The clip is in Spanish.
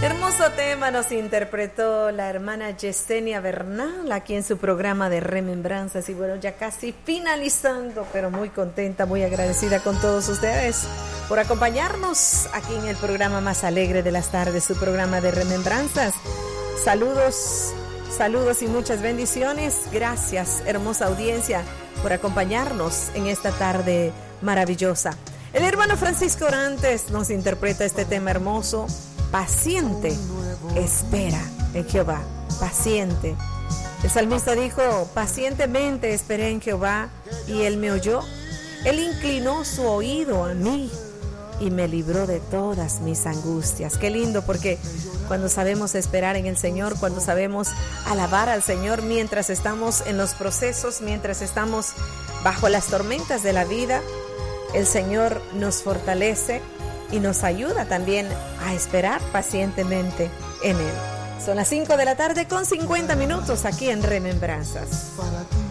Hermoso tema nos interpretó la hermana Yesenia Bernal aquí en su programa de Remembranzas. Y bueno, ya casi finalizando, pero muy contenta, muy agradecida con todos ustedes por acompañarnos aquí en el programa más alegre de las tardes, su programa de Remembranzas. Saludos, saludos y muchas bendiciones. Gracias, hermosa audiencia, por acompañarnos en esta tarde maravillosa. El hermano Francisco Orantes nos interpreta este tema hermoso. Paciente, espera en Jehová, paciente. El salmista dijo, pacientemente esperé en Jehová y Él me oyó. Él inclinó su oído a mí y me libró de todas mis angustias. Qué lindo, porque cuando sabemos esperar en el Señor, cuando sabemos alabar al Señor mientras estamos en los procesos, mientras estamos bajo las tormentas de la vida, el Señor nos fortalece y nos ayuda también a esperar pacientemente en Él. Son las 5 de la tarde con 50 minutos aquí en Remembranzas.